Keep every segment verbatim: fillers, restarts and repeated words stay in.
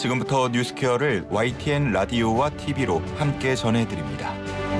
지금부터 뉴스케어를 와이티엔 라디오와 티비로 함께 전해드립니다.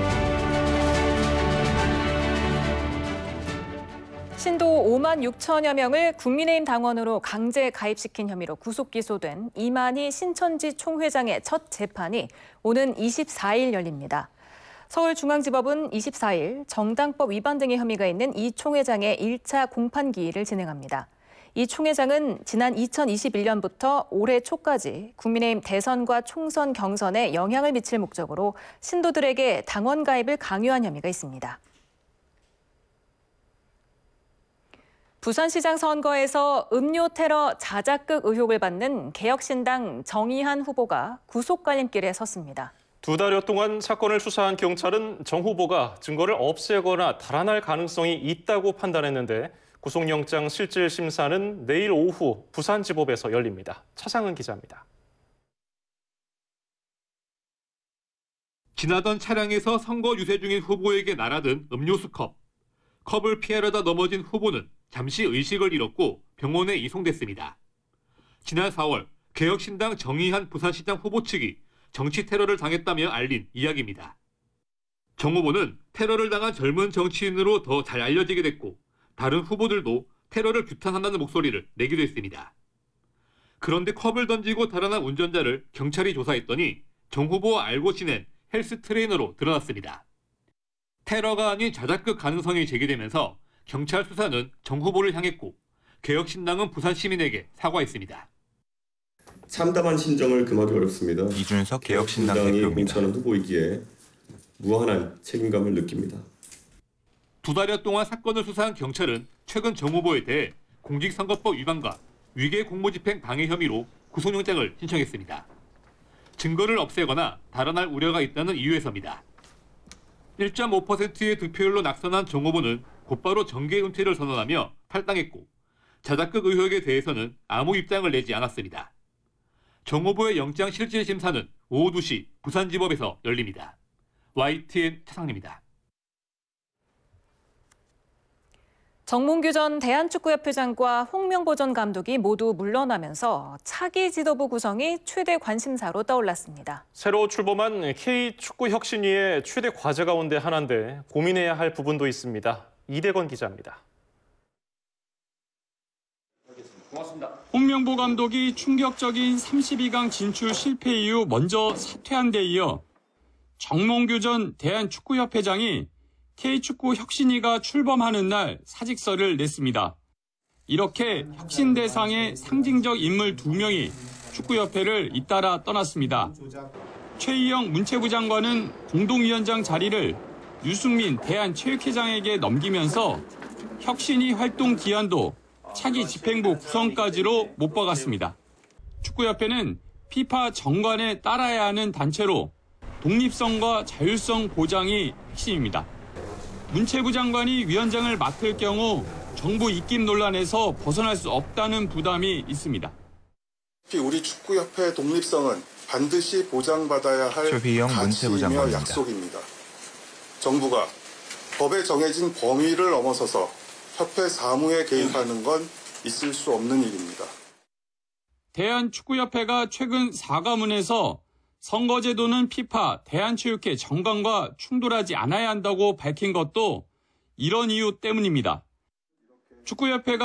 신도 오만 육천여 명을 국민의힘 당원으로 강제 가입시킨 혐의로 구속 기소된 이만희 신천지 총회장의 첫 재판이 오는 이십사일 열립니다. 서울중앙지법은 이십사일 정당법 위반 등의 혐의가 있는 이 총회장의 일 차 공판기일을 진행합니다. 이 총회장은 지난 이천이십일년부터 올해 초까지 국민의힘 대선과 총선 경선에 영향을 미칠 목적으로 신도들에게 당원 가입을 강요한 혐의가 있습니다. 부산시장 선거에서 음료 테러 자작극 의혹을 받는 개혁신당 정의한 후보가 구속갈림길에 섰습니다. 두 달여 동안 사건을 수사한 경찰은 정 후보가 증거를 없애거나 달아날 가능성이 있다고 판단했는데 구속영장 실질 심사는 내일 오후 부산지법에서 열립니다. 차상은 기자입니다. 지나던 차량에서 선거 유세 중인 후보에게 날아든 음료수 컵. 컵을 피하려다 넘어진 후보는 잠시 의식을 잃었고 병원에 이송됐습니다. 지난 사월 개혁신당 정의한 부산시장 후보 측이 정치 테러를 당했다며 알린 이야기입니다. 정 후보는 테러를 당한 젊은 정치인으로 더 잘 알려지게 됐고 다른 후보들도 테러를 규탄한다는 목소리를 내기도 했습니다. 그런데 컵을 던지고 달아난 운전자를 경찰이 조사했더니 정 후보와 알고 지낸 헬스 트레이너로 드러났습니다. 테러가 아닌 자작극 가능성이 제기되면서 경찰 수사는 정 후보를 향했고 개혁신당은 부산 시민에게 사과했습니다. 참담한 심정을 금하기 어렵습니다. 이준석 개혁신당 개혁신당이 대표입니다. 공천한 후보이기에 무한한 책임감을 느낍니다. 두 달여 동안 사건을 수사한 경찰은 최근 정 후보에 대해 공직선거법 위반과 위계 공무집행 방해 혐의로 구속영장을 신청했습니다. 증거를 없애거나 달아날 우려가 있다는 이유에서입니다. 일 점 오 퍼센트의 득표율로 낙선한 정 후보는 곧바로 정계 은퇴를 선언하며 탈당했고 자작극 의혹에 대해서는 아무 입장을 내지 않았습니다. 정 후보의 영장 실질 심사는 오후 두 시 부산지법에서 열립니다. 와이티엔 차상입니다. 정몽규 전 대한축구협회장과 홍명보 전 감독이 모두 물러나면서 차기 지도부 구성이 최대 관심사로 떠올랐습니다. 새로 출범한 K축구혁신위의 최대 과제 가운데 하나인데 고민해야 할 부분도 있습니다. 이대건 기자입니다. 고맙습니다. 홍명보 감독이 충격적인 삼십이강 진출 실패 이후 먼저 사퇴한 데 이어 정몽규 전 대한축구협회장이 K축구혁신위가 출범하는 날 사직서를 냈습니다. 이렇게 혁신 대상의 상징적 인물 두 명이 축구협회를 잇따라 떠났습니다. 최희영 문체부 장관은 공동위원장 자리를 유승민 대한체육회장에게 넘기면서 혁신위 활동 기한도 차기 집행부 구성까지로 못 박았습니다. 축구협회는 피파 정관에 따라야 하는 단체로 독립성과 자율성 보장이 핵심입니다. 문체부 장관이 위원장을 맡을 경우 정부 입김 논란에서 벗어날 수 없다는 부담이 있습니다. 우리 축구협회의 독립성은 반드시 보장받아야 할 가치이며 약속입니다. 정부가 법에 정해진 범위를 넘어서서 협회 사무에 개입하는 건 있을 수 없는 일입니다. 대한축구협회가 최근 사과문에서 선거제도는 피파, 대한체육회 정관과 충돌하지 않아야 한다고 밝힌 것도 이런 이유 때문입니다. 축구협회가